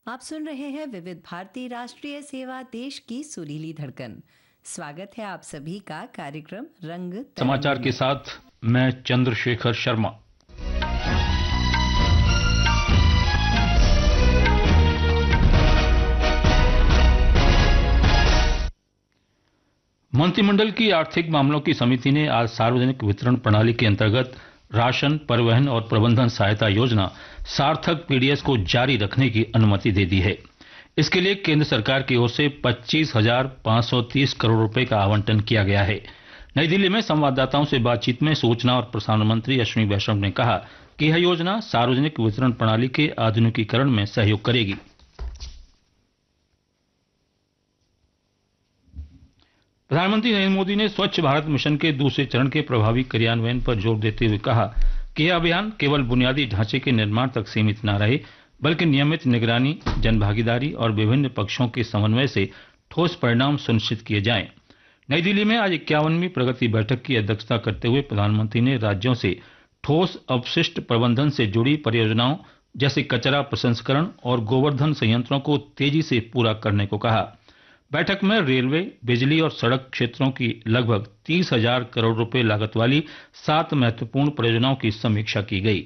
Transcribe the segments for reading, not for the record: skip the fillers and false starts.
आप सुन रहे हैं विविध भारती राष्ट्रीय सेवा देश की सुरीली धड़कन। स्वागत है आप सभी का कार्यक्रम रंग तरंग समाचार के में। साथ मैं चंद्रशेखर शर्मा। मंत्रिमंडल की आर्थिक मामलों की समिति ने आज सार्वजनिक वितरण प्रणाली के अंतर्गत राशन, परिवहन और प्रबंधन सहायता योजना सार्थक पीडीएस को जारी रखने की अनुमति दे दी है। इसके लिए केंद्र सरकार की ओर से 25,530 करोड़ रुपए का आवंटन किया गया है। नई दिल्ली में संवाददाताओं से बातचीत में सूचना और प्रसारण मंत्री अश्विनी वैष्णव ने कहा कि यह योजना सार्वजनिक वितरण प्रणाली के आधुनिकीकरण में सहयोग करेगी। प्रधानमंत्री नरेंद्र मोदी ने स्वच्छ भारत मिशन के दूसरे चरण के प्रभावी क्रियान्वयन पर जोर देते हुए कहा कि यह अभियान केवल बुनियादी ढांचे के निर्माण तक सीमित न रहे, बल्कि नियमित निगरानी, जनभागीदारी और विभिन्न पक्षों के समन्वय से ठोस परिणाम सुनिश्चित किए जाएं। नई दिल्ली में आज 51वीं प्रगति बैठक की अध्यक्षता करते हुए प्रधानमंत्री ने राज्यों से ठोस अपशिष्ट प्रबंधन से जुड़ी परियोजनाओं जैसे कचरा प्रसंस्करण और गोवर्धन संयंत्रों को तेजी से पूरा करने को कहा। बैठक में रेलवे, बिजली और सड़क क्षेत्रों की लगभग 30,000 करोड़ रुपए लागत वाली 7 महत्वपूर्ण परियोजनाओं की समीक्षा की गई।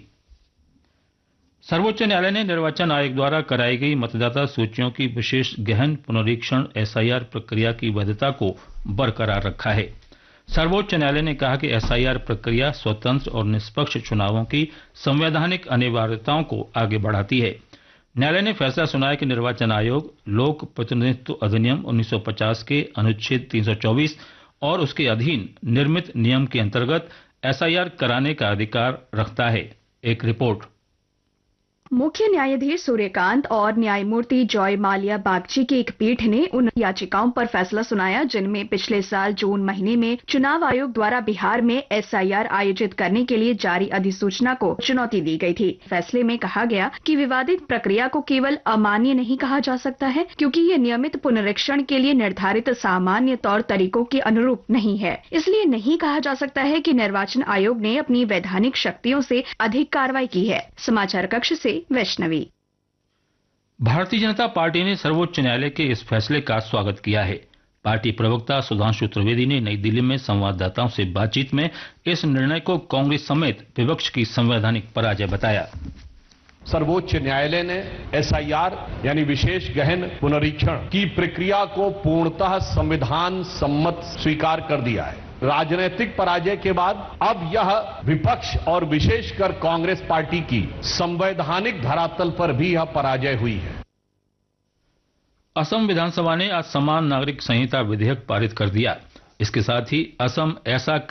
सर्वोच्च न्यायालय ने निर्वाचन आयोग द्वारा कराई गई मतदाता सूचियों की विशेष गहन पुनरीक्षण एसआईआर प्रक्रिया की वैधता को बरकरार रखा है। सर्वोच्च न्यायालय ने कहा कि एसआईआर प्रक्रिया स्वतंत्र और निष्पक्ष चुनावों की संवैधानिक अनिवार्यताओं को आगे बढ़ाती है। न्यायालय ने फैसला सुनाया कि निर्वाचन आयोग लोक प्रतिनिधित्व अधिनियम 1950 के अनुच्छेद 324 और उसके अधीन निर्मित नियम के अंतर्गत एसआईआर कराने का अधिकार रखता है। एक रिपोर्ट। मुख्य न्यायाधीश सूर्यकांत और न्यायमूर्ति जॉय माल्या बागची की एक पीठ ने उन याचिकाओं पर फैसला सुनाया जिनमें पिछले साल जून महीने में चुनाव आयोग द्वारा बिहार में एसआईआर आयोजित करने के लिए जारी अधिसूचना को चुनौती दी गई थी। फैसले में कहा गया कि विवादित प्रक्रिया को केवल अमान्य नहीं कहा जा सकता है, क्योंकि ये नियमित पुनरीक्षण के लिए निर्धारित सामान्य तौर तरीकों के अनुरूप नहीं है। इसलिए नहीं कहा जा सकता है कि निर्वाचन आयोग ने अपनी वैधानिक शक्तियों से अधिक कार्रवाई की है। समाचार कक्ष से वैष्णवी। भारतीय जनता पार्टी ने सर्वोच्च न्यायालय के इस फैसले का स्वागत किया है। पार्टी प्रवक्ता सुधांशु त्रिवेदी ने नई दिल्ली में संवाददाताओं से बातचीत में इस निर्णय को कांग्रेस समेत विपक्ष की संवैधानिक पराजय बताया। सर्वोच्च न्यायालय ने एसआईआर यानी विशेष गहन पुनरीक्षण की प्रक्रिया को पूर्णतः संविधान सम्मत स्वीकार कर दिया है। राजनीतिक पराजय के बाद अब यह विपक्ष और विशेषकर कांग्रेस पार्टी की संवैधानिक धरातल पर भी यह पराजय हुई है। असम विधानसभा ने आज समान नागरिक संहिता विधेयक पारित कर दिया। इसके साथ ही असम ऐसा